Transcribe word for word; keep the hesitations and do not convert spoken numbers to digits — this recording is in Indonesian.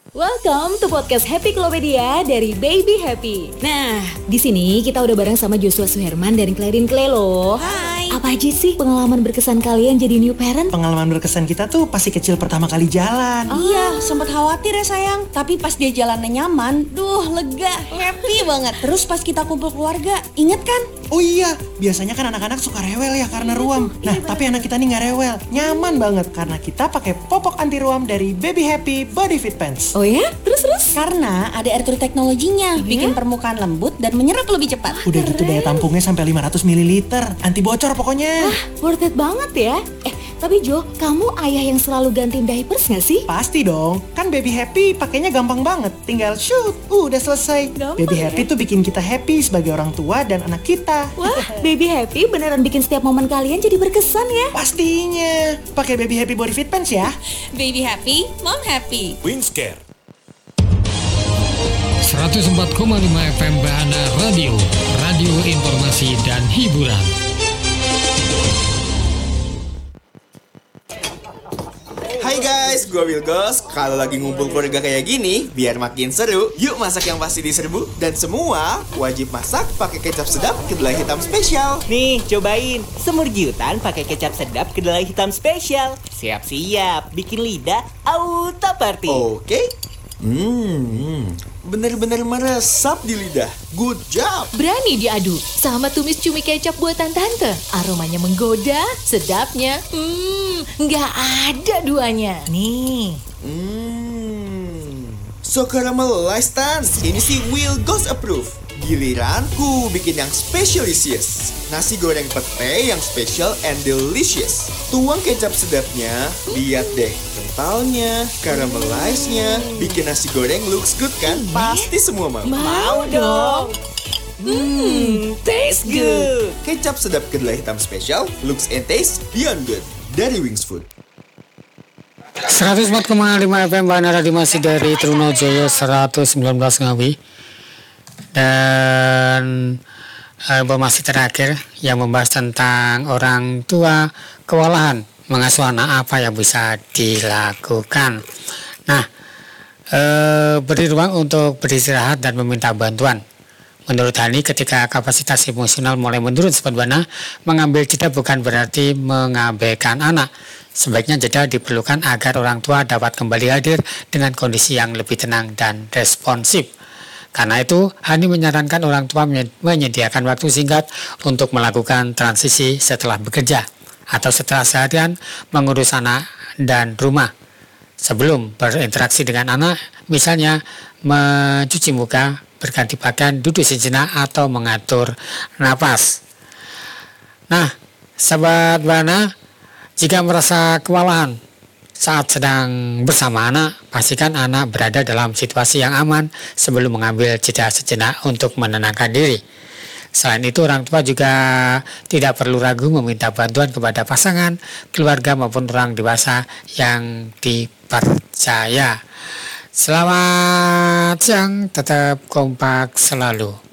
Welcome to podcast Happy Klopedia dari Baby Happy. Nah, di sini kita udah bareng sama Joshua Suherman dan Clarin Clay loh. Hai. Apa aja sih pengalaman berkesan kalian jadi new parent? Pengalaman berkesan kita tuh pasti kecil pertama kali jalan. Oh. Iya, sempat khawatir ya sayang. Tapi pas dia jalannya nyaman, duh lega, happy banget. Terus pas kita kumpul keluarga, inget kan? Oh iya, biasanya kan anak-anak suka rewel ya karena ruam. Nah, tapi anak kita nih nggak rewel, nyaman banget karena kita pakai popok anti ruam dari Baby Happy Body Fit Pants. Oh ya? Terus-terus? Karena ada air teknologinya, Oh, bikin ya? permukaan lembut dan menyerap lebih cepat. Udah gitu daya tampungnya sampai lima ratus mililiter, anti bocor pokoknya. Wah, worth it banget ya. Eh, tapi Jo, kamu ayah yang selalu gantiin diapers nggak sih? Pasti dong, kan Baby Happy pakainya gampang banget, tinggal shoot, uh, udah selesai. Gampang Baby ya? Happy tuh bikin kita happy sebagai orang tua dan anak kita. Wah, Baby Happy beneran bikin setiap momen kalian jadi berkesan ya. Pastinya, pakai Baby Happy Body Fit Pants ya. Baby happy, mom happy. Wingscare seratus empat koma lima F M Bahana Radio, radio informasi dan hiburan. Hai guys, gue Wilgos. Kalau lagi ngumpul keluarga kayak gini, biar makin seru, yuk masak yang pasti diserbu. Dan semua wajib masak pakai kecap sedap kedelai hitam spesial. Nih, cobain semur giutan pakai kecap sedap kedelai hitam spesial. Siap-siap, bikin lidah auto party. Oke. Hmm, bener-bener meresap di lidah. Good job. Berani diadu sama tumis cumi kecap buatan tante. Aromanya menggoda, sedapnya, hmm, nggak ada duanya. Nih, Hmm, so caramelized Tan. Ini sih Wilgos approve. Giliranku bikin yang specialisius. Nasi goreng pete yang special and delicious. Tuang kecap sedapnya, lihat deh kentalnya, caramelized-nya. Bikin nasi goreng looks good kan? Pasti semua mau. mau dong. Hmm, taste good. Kecap sedap kedelai hitam spesial, looks and taste beyond good. Dari Wings Food. seratus empat koma lima F M Bahana Radio masih dari Trunojoyo seratus sembilan belas Ngawi. Dan uh, informasi terakhir yang membahas tentang orang tua kewalahan mengasuh anak, apa yang bisa dilakukan. Nah, uh, beri ruang untuk beristirahat dan meminta bantuan. Menurut Hani, ketika kapasitas emosional mulai menurun sobat Bahana, mengambil jeda bukan berarti mengabaikan anak. Sebaiknya jeda diperlukan agar orang tua dapat kembali hadir dengan kondisi yang lebih tenang dan responsif. Karena itu, Hani menyarankan orang tua menyediakan waktu singkat untuk melakukan transisi setelah bekerja atau setelah seharian mengurus anak dan rumah. Sebelum berinteraksi dengan anak, misalnya mencuci muka, berganti pakaian, duduk sejenak, atau mengatur napas. Nah, sahabat Bahana, jika merasa kewalahan saat sedang bersama anak, pastikan anak berada dalam situasi yang aman sebelum mengambil jeda sejenak untuk menenangkan diri. Selain itu, orang tua juga tidak perlu ragu meminta bantuan kepada pasangan, keluarga maupun orang dewasa yang dipercaya. Selamat siang, tetap kompak selalu.